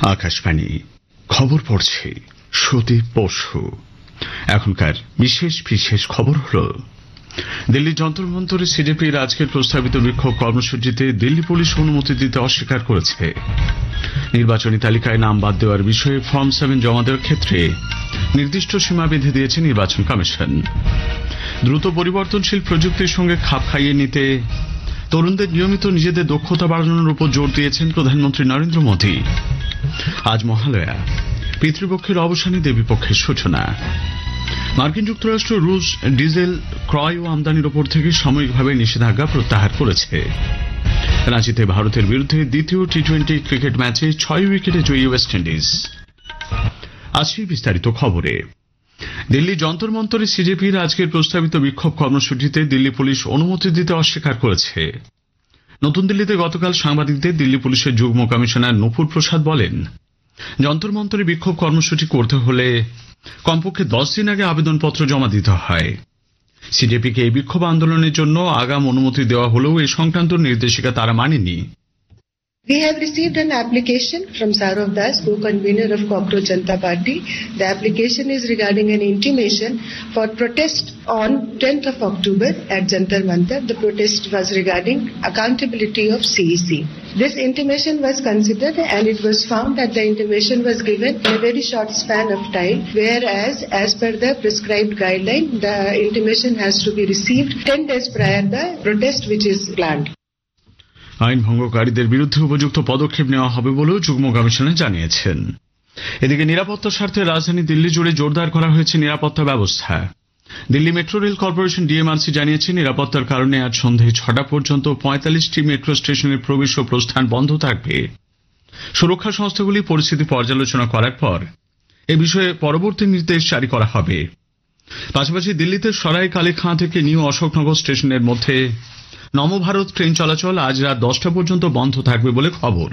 আকাশবাণী খবর পড়ছে সুদীপ বসু। এখনকার বিশেষ বিশেষ খবর হল, দিল্লির যন্তর মন্তরে সিজেপির আজকের প্রস্তাবিত বিক্ষোভ কর্মসূচিতে দিল্লি পুলিশ অনুমতি দিতে অস্বীকার করেছে। নির্বাচনী তালিকায় নাম বাদ দেওয়ার বিষয়ে ফর্ম 7 জমা দেওয়ার ক্ষেত্রে নির্দিষ্ট সীমা বেঁধে দিয়েছে নির্বাচন কমিশন। দ্রুত পরিবর্তনশীল প্রযুক্তির সঙ্গে খাপ খাইয়ে নিতে তরুণদের নিয়মিত নিজেদের দক্ষতা বাড়ানোর উপর জোর দিয়েছেন প্রধানমন্ত্রী নরেন্দ্র মোদী। আজ মহালয়া, পিতৃপক্ষের অবসানে দেবীপক্ষের সূচনা। মার্কিন যুক্তরাষ্ট্র রুশ ডিজেল ক্রয় ও আমদানির ওপর থেকে সাময়িকভাবে নিষেধাজ্ঞা প্রত্যাহার করেছে। রাঁচিতে ভারতের বিরুদ্ধে দ্বিতীয় টি-20 ক্রিকেট ম্যাচে 6 উইকেটে জয়ী ওয়েস্ট ইন্ডিজ। আসি বিস্তারিত খবরে। দিল্লি যন্তর মন্তরে সিজেপির আজকের প্রস্তাবিত বিক্ষোভ কর্মসূচিতে দিল্লি পুলিশ অনুমতি দিতে অস্বীকার করেছে। নতুন দিল্লিতে গতকাল সাংবাদিকদের দিল্লি পুলিশের যুগ্ম কমিশনার নূপুর প্রসাদ বলেন, যন্তর মন্তরে বিক্ষোভ কর্মসূচি করতে হলে কমপক্ষে 10 দিন আগে আবেদনপত্র জমা দিতে হয়। সিজেপিকে এই বিক্ষোভ আন্দোলনের জন্য আগাম অনুমতি দেওয়া হলেও এ সংক্রান্ত নির্দেশিকা তারা মানেনি। We have received an application from Saurav Das, co-convener of Cockroach Janata Party. The application is regarding an intimation for protest on 10th of October at Jantar Mantar. The protest was regarding accountability of CEC. This intimation was considered and it was found that the intimation was given in a very short span of time, whereas as per the prescribed guideline, the intimation has to be received 10 days prior the protest which is planned. আইন ভঙ্গকারীদের বিরুদ্ধে উপযুক্ত পদক্ষেপ নেওয়া হবে বলেও যুগ্ম commissioner জানিয়েছেন। এদিকে নিরাপত্তার স্বার্থে রাজধানী দিল্লি জুড়ে জোরদার করা হয়েছে নিরাপত্তা ব্যবস্থা। Delhi metro rail corporation DMRC জানিয়েছে, নিরাপত্তার কারণে আজ সন্ধে 6টা পর্যন্ত 45টি মেট্রো স্টেশনের প্রবেশ ও প্রস্থান বন্ধ থাকবে। সুরক্ষা সংস্থাগুলি পরিস্থিতি পর্যালোচনা করার পর এ বিষয়ে পরবর্তী নির্দেশ জারি করা হবে। পাশাপাশি দিল্লিতে সরাই কালী খাঁ থেকে নিউ অশোকনগর স্টেশনের মধ্যে নবভারত ট্রেন চলাচল আজ রাত 10টা পর্যন্ত বন্ধ থাকবে বলে খবর।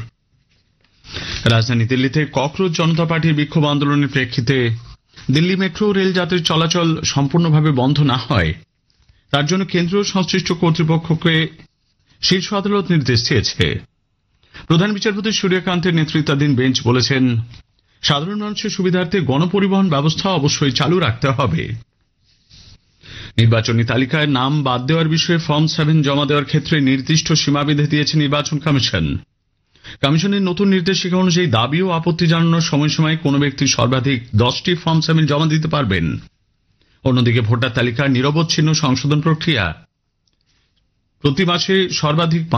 রাজধানী দিল্লিতে ককরোচ জনতা পার্টির বিক্ষোভ আন্দোলনের প্রেক্ষিতে দিল্লি মেট্রো রেল যাত্রীর চলাচল সম্পূর্ণভাবে বন্ধ না হয় তার জন্য কেন্দ্রীয় সংশ্লিষ্ট কর্তৃপক্ষকে শীর্ষ আদালত নির্দেশ দিয়েছে। প্রধান বিচারপতি সূর্যকান্তের নেতৃত্বাধীন বেঞ্চ বলেছেন, সাধারণ মানুষের সুবিধার্থে গণপরিবহন ব্যবস্থা অবশ্যই চালু রাখতে হবে। নির্বাচনী তালিকায় নাম বাদ দেওয়ার বিষয়ে ফর্ম 7 জমা দেওয়ার ক্ষেত্রে নির্দিষ্ট সীমা বেঁধে দিয়েছে নির্বাচন কমিশন। কমিশনের নতুন নির্দেশিকা অনুযায়ী দাবি ও আপত্তি জানানোর সময়সীমায় কোনো ব্যক্তি সর্বাধিক 10টি ফর্ম 7 জমা দিতে পারবেন। অন্যদিকে ভোটার তালিকার নিরবচ্ছিন্ন সংশোধন প্রক্রিয়া প্রতি মাসে সর্বাধিক